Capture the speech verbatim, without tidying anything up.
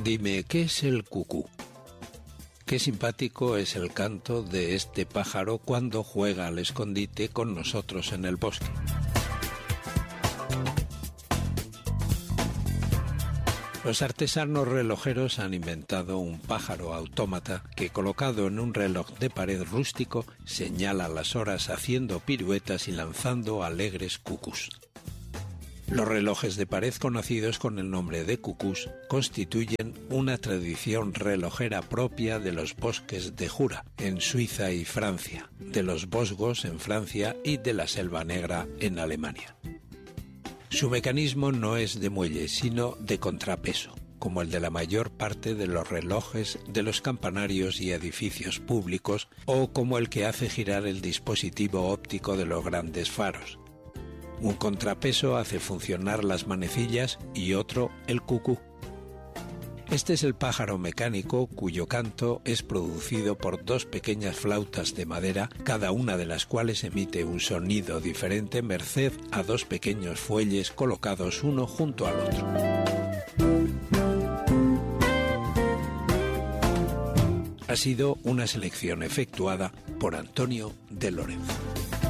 Dime, ¿qué es el cucú? Qué simpático es el canto de este pájaro cuando juega al escondite con nosotros en el bosque. Los artesanos relojeros han inventado un pájaro autómata que, colocado en un reloj de pared rústico, señala las horas haciendo piruetas y lanzando alegres cucús. Los relojes de pared, conocidos con el nombre de cucús, constituyen una tradición relojera propia de los bosques de Jura, en Suiza y Francia, de los Vosgos en Francia y de la Selva Negra en Alemania. Su mecanismo no es de muelle, sino de contrapeso, como el de la mayor parte de los relojes de los campanarios y edificios públicos, o como el que hace girar el dispositivo óptico de los grandes faros. Un contrapeso hace funcionar las manecillas y otro el cucú. Este es el pájaro mecánico cuyo canto es producido por dos pequeñas flautas de madera, cada una de las cuales emite un sonido diferente merced a dos pequeños fuelles colocados uno junto al otro. Ha sido una selección efectuada por Antonio de Lorenzo.